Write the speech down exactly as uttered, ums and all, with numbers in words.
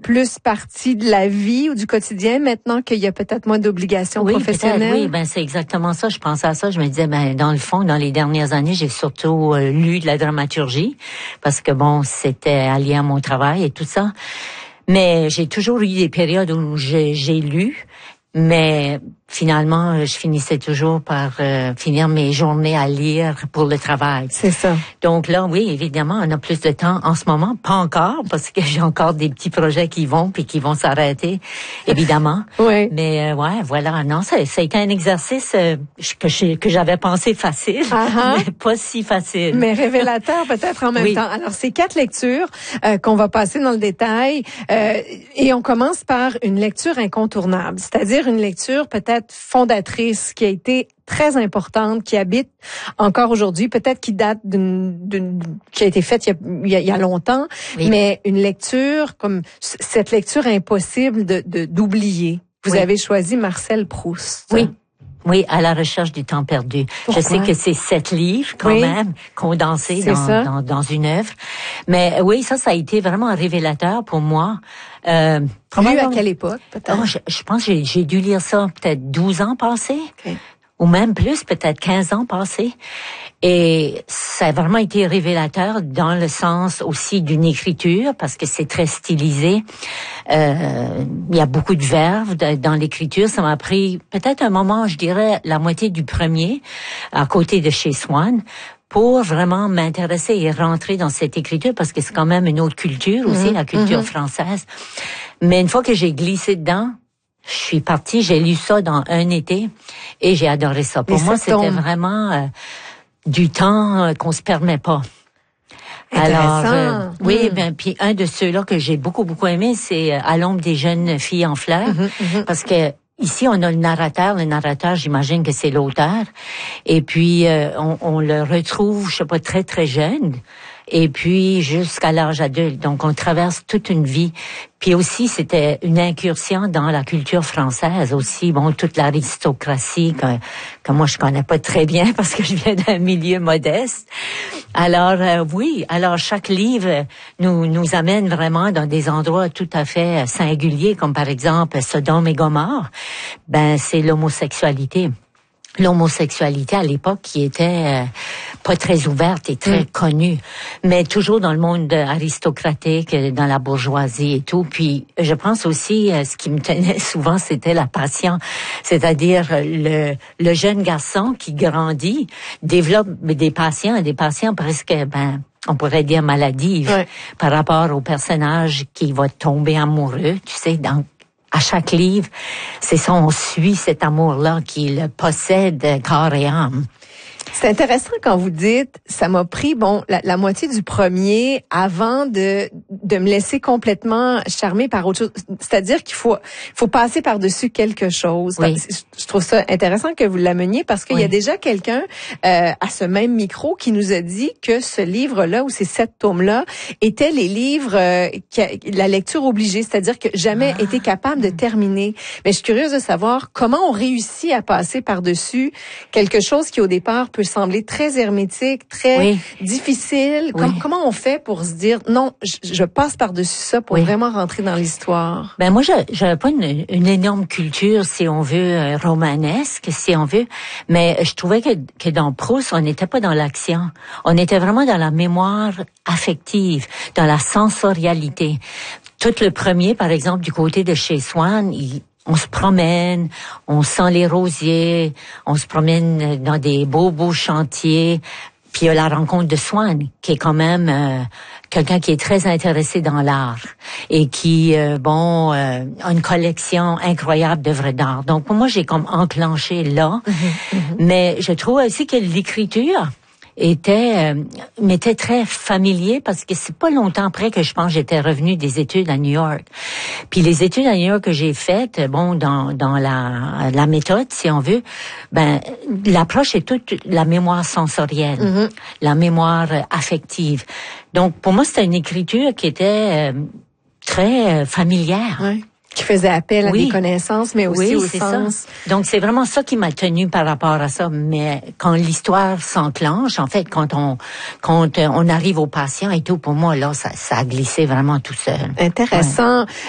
plus partie de la vie ou du quotidien maintenant qu'il y a peut-être moins d'obligations oui, professionnelles? Oui, ben c'est exactement ça. Je pensais à ça. Je me disais, ben dans le fond, dans les dernières années, j'ai surtout euh, lu de la dramaturgie parce que bon, c'était allié à mon travail et tout ça. Mais j'ai toujours eu des périodes où j'ai, j'ai lu. Mais finalement, je finissais toujours par euh, finir mes journées à lire pour le travail. C'est ça. Donc là, oui, évidemment, on a plus de temps en ce moment. Pas encore, parce que j'ai encore des petits projets qui vont puis qui vont s'arrêter, évidemment. Oui. Mais euh, ouais, voilà. Non, ça, ça a été un exercice euh, que, je, que j'avais pensé facile, uh-huh. mais pas si facile. Mais révélateur peut-être en même oui. temps. Alors, c'est quatre lectures euh, qu'on va passer dans le détail. Euh, et on commence par une lecture incontournable, c'est-à-dire une lecture peut-être fondatrice qui a été très importante, qui habite encore aujourd'hui, peut-être qui date d'une, d'une qui a été faite il y a, il y a longtemps, oui. mais une lecture comme cette lecture impossible de, de d'oublier. Vous oui. avez choisi Marcel Proust. Oui. Oui, à la recherche du temps perdu. Pourquoi? Je sais que c'est sept livres quand oui. même condensés dans, dans dans une œuvre, mais oui, ça, ça a été vraiment un révélateur pour moi. Euh, Lu à quelle époque peut-être? Oh, je, je pense que j'ai, j'ai dû lire ça peut-être douze ans passés. Okay. Ou même plus, peut-être quinze ans passés. Et ça a vraiment été révélateur dans le sens aussi d'une écriture, parce que c'est très stylisé. Euh, il y a beaucoup de verbes dans l'écriture. Ça m'a pris peut-être un moment, je dirais, la moitié du premier, à côté de chez Swann, pour vraiment m'intéresser et rentrer dans cette écriture, parce que c'est quand même une autre culture aussi, mmh, la culture mmh. française. Mais une fois que j'ai glissé dedans, je suis partie, j'ai lu ça dans un été et j'ai adoré ça. Pour moi, c'était tombe. vraiment euh, du temps euh, qu'on se permet pas. Alors, euh, oui, mmh. ben puis un de ceux-là que j'ai beaucoup beaucoup aimé, c'est euh, À l'ombre des jeunes filles en fleurs, mmh, mmh. parce que ici on a le narrateur. Le narrateur, j'imagine que c'est l'auteur. Et puis euh, on, on le retrouve, je sais pas, très très jeune. Et puis jusqu'à l'âge adulte. Donc on traverse toute une vie. Puis aussi c'était une incursion dans la culture française aussi. Bon, toute l'aristocratie que, que moi je connais pas très bien parce que je viens d'un milieu modeste. Alors euh, oui, alors chaque livre nous nous amène vraiment dans des endroits tout à fait singuliers, comme par exemple Sodome et Gomorrhe. Ben c'est l'homosexualité. L'homosexualité à l'époque qui était euh, pas très ouverte et très mmh. connue, mais toujours dans le monde aristocratique, dans la bourgeoisie et tout. Puis je pense aussi, euh, ce qui me tenait souvent, c'était la patience, c'est-à-dire le, le jeune garçon qui grandit, développe des patients, des patients presque, ben, on pourrait dire maladives, ouais. par rapport au personnage qui va tomber amoureux, tu sais, dans à chaque livre, c'est ça, on suit cet amour-là qui le possède corps et âme. C'est intéressant quand vous dites, ça m'a pris bon la, la moitié du premier avant de de me laisser complètement charmer par autre chose. C'est-à-dire qu'il faut faut passer par-dessus quelque chose. Oui. Je trouve ça intéressant que vous l'ameniez parce qu'il oui. y a déjà quelqu'un euh, à ce même micro qui nous a dit que ce livre-là ou ces sept tomes-là étaient les livres euh, qui a, la lecture obligée, c'est-à-dire que jamais ah. été capable de terminer. Mais je suis curieuse de savoir comment on réussit à passer par-dessus quelque chose qui au départ peut sembler très hermétique, très oui. difficile. Oui. Com- comment on fait pour se dire non, je, je passe par-dessus ça pour oui. vraiment rentrer dans l'histoire? Ben moi, je j'avais pas une, une énorme culture, si on veut, euh, romanesque, si on veut, mais je trouvais que, que dans Proust, on n'était pas dans l'action. On était vraiment dans la mémoire affective, dans la sensorialité. Tout le premier, par exemple, du côté de chez Swann, il on se promène, on sent les rosiers, on se promène dans des beaux, beaux chantiers. Puis il y a la rencontre de Swann, qui est quand même euh, quelqu'un qui est très intéressé dans l'art et qui, euh, bon, euh, a une collection incroyable d'œuvres d'art. Donc pour moi, j'ai comme enclenché là. Mmh, mmh. Mais je trouve aussi que l'écriture était euh, m'était très familier parce que c'est pas longtemps après que je pense j'étais revenue des études à New York. Puis les études à New York que j'ai faites, bon dans dans la la méthode si on veut, ben l'approche est toute la mémoire sensorielle, mm-hmm. la mémoire affective. Donc pour moi c'était une écriture qui était euh, très euh, familière. Ouais. Qui faisait appel à oui. des connaissances, mais aussi oui, au c'est sens. Ça. Donc, c'est vraiment ça qui m'a tenue par rapport à ça. Mais quand l'histoire s'enclenche, en fait, quand on quand on arrive au patient et tout, pour moi, là, ça, ça a glissé vraiment tout seul. Intéressant. Ouais.